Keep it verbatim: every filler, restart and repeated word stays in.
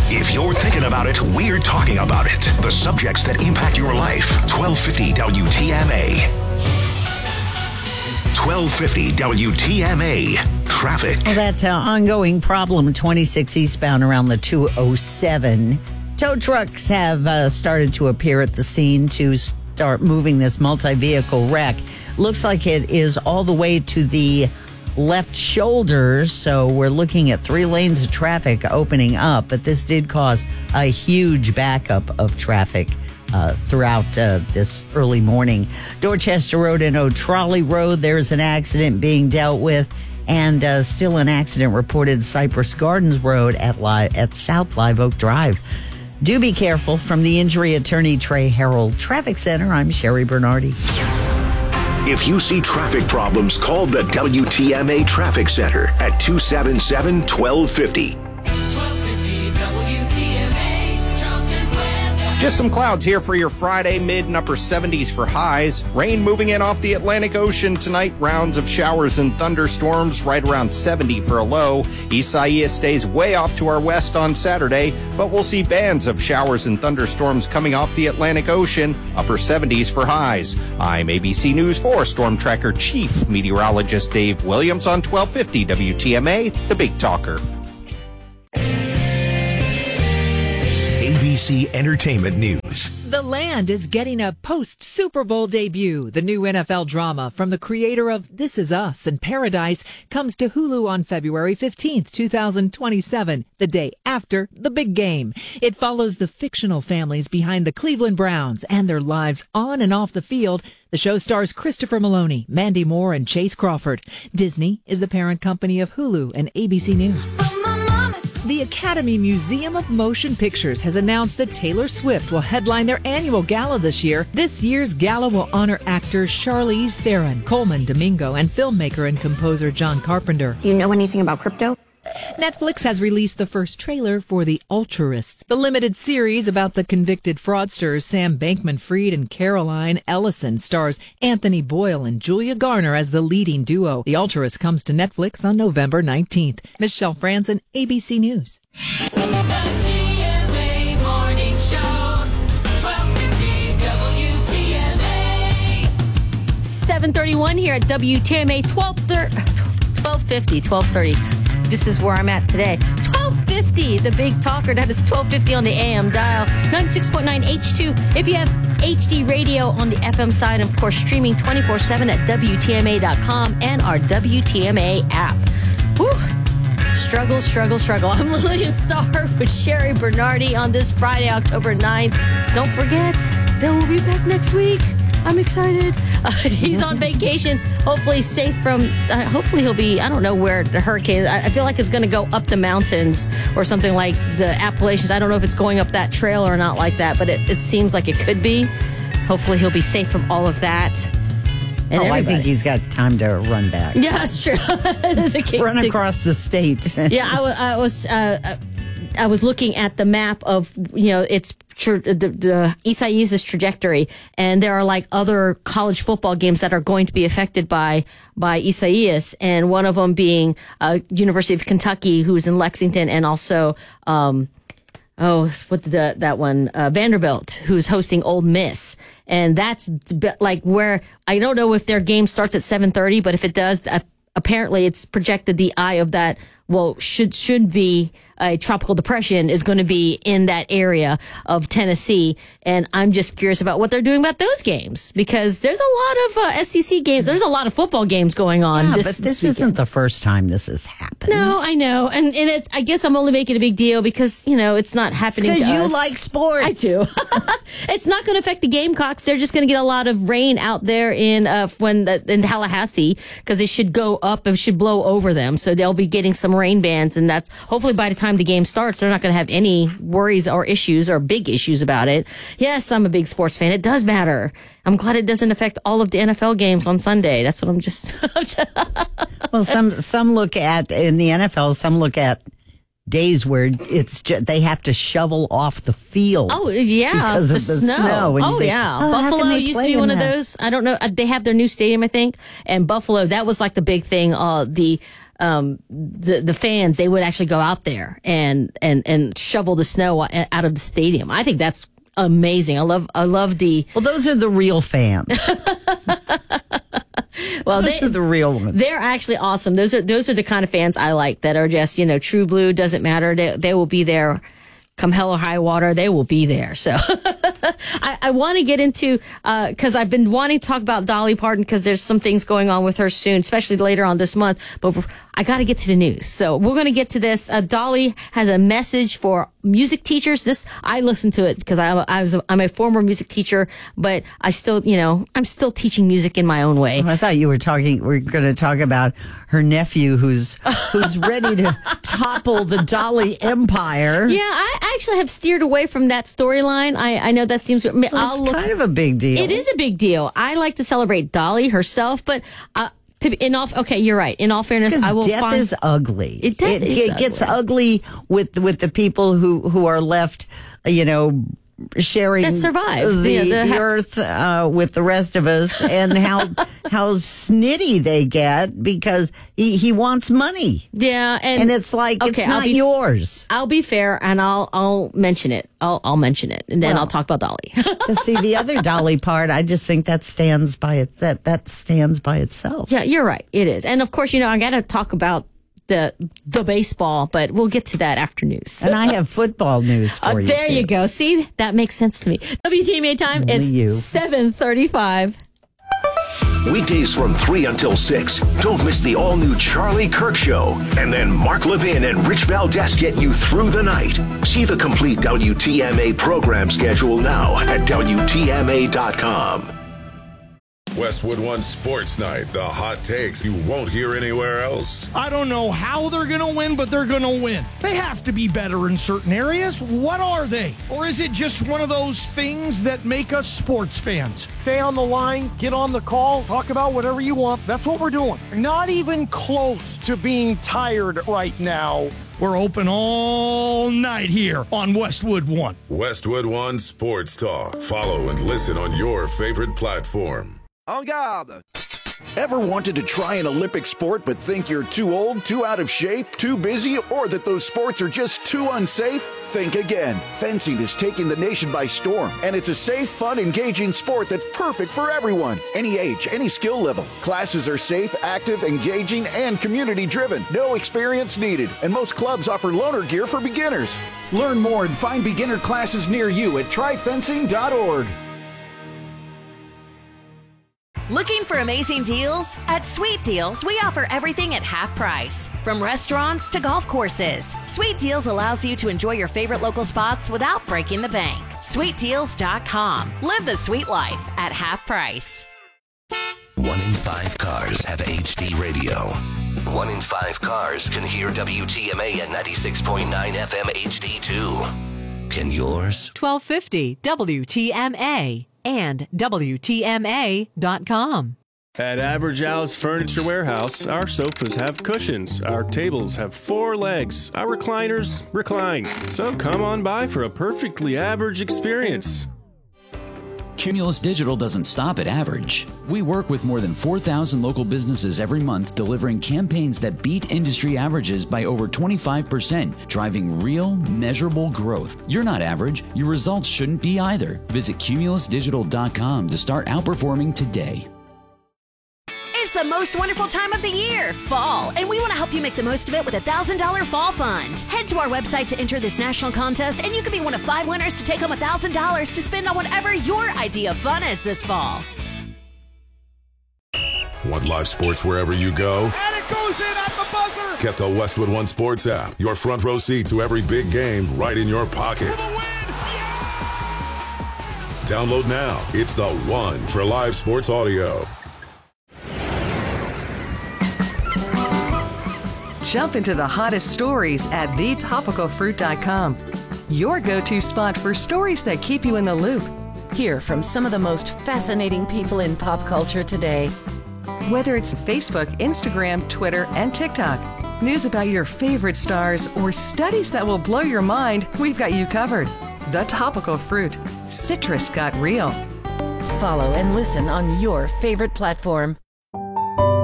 If you're thinking about it, we're talking about it. The subjects that impact your life. twelve fifty W T M A. twelve fifty W T M A. Traffic. Well, that uh, ongoing problem, twenty-six eastbound around the two oh seven. Tow trucks have uh, started to appear at the scene to start moving this multi-vehicle wreck. Looks like it is all the way to the left shoulder, so we're looking at three lanes of traffic opening up, but this did cause a huge backup of traffic uh, throughout uh, this early morning. Dorchester Road and O'Trolley Road, there's an accident being dealt with, and uh, still an accident reported Cypress Gardens Road at, Li- at South Live Oak Drive. Do be careful. From the injury attorney Trey Harold Traffic Center, I'm Sherry Bernardi. If you see traffic problems, call the W T M A Traffic Center at two seven seven, one two five zero. Just some clouds here for your Friday, mid and upper seventies for highs. Rain moving in off the Atlantic Ocean tonight. Rounds of showers and thunderstorms right around seventy for a low. Isaias stays way off to our west on Saturday, but we'll see bands of showers and thunderstorms coming off the Atlantic Ocean. Upper seventies for highs. I'm A B C News four Storm Tracker Chief Meteorologist Dave Williams on twelve fifty W T M A, The Big Talker. A B C Entertainment News. The Land is getting a post-Super Bowl debut. The new N F L drama from the creator of This Is Us and Paradise comes to Hulu on February fifteenth, twenty twenty-seven, the day after the big game. It follows the fictional families behind the Cleveland Browns and their lives on and off the field. The show stars Christopher Maloney, Mandy Moore, and Chase Crawford. Disney is the parent company of Hulu and A B C News. The Academy Museum of Motion Pictures has announced that Taylor Swift will headline their annual gala this year. This year's gala will honor actors Charlize Theron, Coleman Domingo, and filmmaker and composer John Carpenter. Do you know anything about crypto? Netflix has released the first trailer for The Altruists, the limited series about the convicted fraudsters Sam Bankman-Fried and Caroline Ellison. Stars Anthony Boyle and Julia Garner as the leading duo. The Altruists comes to Netflix on November nineteenth. Michelle Franzen, A B C News. seven thirty-one here at W T M A, twelve fifty, twelve thirty. This is where I'm at today. twelve fifty, the Big Talker. That is twelve fifty on the A M dial. ninety-six point nine H two. If you have H D radio on the F M side, and of course streaming twenty-four seven at W T M A dot com and our W T M A app. Whew. Struggle, struggle, struggle. I'm Lillian Starr with Sherry Bernardi on this Friday, October ninth. Don't forget, Bill will be back next week. I'm excited. Uh, he's on vacation. Hopefully safe from, uh, hopefully he'll be, I don't know where the hurricane, I, I feel like it's going to go up the mountains or something like the Appalachians. I don't know if it's going up that trail or not like that, but it, it seems like it could be. Hopefully he'll be safe from all of that. And oh, everybody. I think he's got time to run back. Yeah, that's true. Run across the state. Yeah, I was, I was, uh, I was looking at the map of, you know, it's the, the Isaias' trajectory, and there are like other college football games that are going to be affected by by Isaias, and one of them being uh, University of Kentucky, who's in Lexington, and also um, oh, what the that one uh, Vanderbilt, who's hosting Ole Miss, and that's like where I don't know if their game starts at seven thirty, but if it does, uh, apparently it's projected the eye of that. Well, should should be a tropical depression is going to be in that area of Tennessee. And I'm just curious about what they're doing about those games, because there's a lot of uh, S E C games. There's a lot of football games going on. Yeah, this, but this, this isn't the first time this has happened. No, I know. And, and it's, I guess I'm only making a big deal because, you know, it's not happening to us. Because you like sports. I do. It's not going to affect the Gamecocks. They're just going to get a lot of rain out there in, uh, when the, in Tallahassee, because it should go up and should blow over them. So they'll be getting some rain bands. And that's hopefully by the time the game starts, they're not going to have any worries or issues or big issues about it. Yes, I'm a big sports fan. It does matter. I'm glad it doesn't affect all of the N F L games on Sunday. That's what I'm just. Well, some some look at in the N F L. Some look at days where it's just, they have to shovel off the field. Oh yeah, because the of the snow. snow. Oh think, yeah, oh, Buffalo used to be one of that? those. I don't know. They have their new stadium, I think, and Buffalo. That was like the big thing. Uh, the um, the the fans, they would actually go out there and and and shovel the snow out of the stadium. I think that's amazing. I love I love the. Well, those are the real fans. Well, those they, are the real ones. They're actually awesome. Those are those are the kind of fans I like that are just, you know, true blue. Doesn't matter. They they will be there. Come hell or high water, they will be there. So I, I want to get into, uh, cause I've been wanting to talk about Dolly Parton because there's some things going on with her soon, especially later on this month. But I got to get to the news. So we're going to get to this. Uh, Dolly has a message for music teachers. This, I listened to it because I, I was, a, I'm a former music teacher, but I still, you know, I'm still teaching music in my own way. I thought you were talking, we're going to talk about her nephew who's, who's ready to topple the Dolly empire. Yeah, I actually have steered away from that storyline. I, I know that seems, I mean, well, I'll it's look, kind of a big deal. It is a big deal. I like to celebrate Dolly herself, but, uh, to be, in all, okay, you're right. In all fairness, I will death find is ugly. It, death it, is it gets ugly. ugly with with the people who who are left, you know, sharing that survive the, the, the, the ha- earth uh, with the rest of us, and how how snitty they get because he, he wants money. Yeah, and, and it's like okay, it's not be, yours. I'll be fair, and I'll I'll mention it. I'll I'll mention it, and then well, I'll talk about Dolly. See, the other Dolly part, I just think that stands by it. That that stands by itself. Yeah, you're right. It is, and of course, you know, I got to talk about the the baseball, but we'll get to that after news. And I have football news for uh, you. There too. you go. See, that makes sense to me. W T M A time is seven thirty-five. Weekdays from three until six. Don't miss the all-new Charlie Kirk Show. And then Mark Levin and Rich Valdez get you through the night. See the complete W T M A program schedule now at W T M A dot com. Westwood One Sports Night. The hot takes you won't hear anywhere else. I don't know how they're going to win, but they're going to win. They have to be better in certain areas. What are they? Or is it just one of those things that make us sports fans? Stay on the line, get on the call, talk about whatever you want. That's what we're doing. Not even close to being tired right now. We're open all night here on Westwood One. Westwood One Sports Talk. Follow and listen on your favorite platform. En garde! Ever wanted to try an Olympic sport but think you're too old, too out of shape, too busy, or that those sports are just too unsafe? Think again. Fencing is taking the nation by storm, and it's a safe, fun, engaging sport that's perfect for everyone. Any age, any skill level. Classes are safe, active, engaging, and community-driven. No experience needed, and most clubs offer loaner gear for beginners. Learn more and find beginner classes near you at try fencing dot org. Looking for amazing deals? At Sweet Deals, we offer everything at half price. From restaurants to golf courses, Sweet Deals allows you to enjoy your favorite local spots without breaking the bank. sweet deals dot com. Live the sweet life at half price. One in five cars have H D radio. One in five cars can hear W T M A at ninety-six point nine F M H D two. Can yours? twelve fifty W T M A. And W T M A dot com. At Average Al's Furniture Warehouse, our sofas have cushions, our tables have four legs, our recliners recline. So come on by for a perfectly average experience. Cumulus Digital doesn't stop at average. We work with more than four thousand local businesses every month, delivering campaigns that beat industry averages by over twenty-five percent, driving real, measurable growth. You're not average. Your results shouldn't be either. Visit cumulus digital dot com to start outperforming today. It's the most wonderful time of the year, fall, and we want to help you make the most of it with a one thousand dollars Fall Fund. Head to our website to enter this national contest, and you could be one of five winners to take home one thousand dollars to spend on whatever your idea of fun is this fall. Want live sports wherever you go? And it goes in at the buzzer! Get the Westwood One Sports app. Your front row seat to every big game right in your pocket. For the win! Yeah! Download now. It's the one for live sports audio. Jump into the hottest stories at the topical fruit dot com. Your go-to spot for stories that keep you in the loop. Hear from some of the most fascinating people in pop culture today. Whether it's Facebook, Instagram, Twitter, and TikTok, news about your favorite stars, or studies that will blow your mind, we've got you covered. The Topical Fruit. Citrus got real. Follow and listen on your favorite platform.